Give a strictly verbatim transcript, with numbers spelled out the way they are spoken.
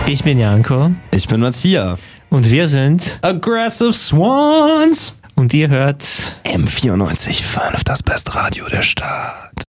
Ich bin Janko. Ich bin Matthias. Und wir sind Aggressive Swans. Und ihr hört M vierundneunzig Komma fünf, das beste Radio der Stadt.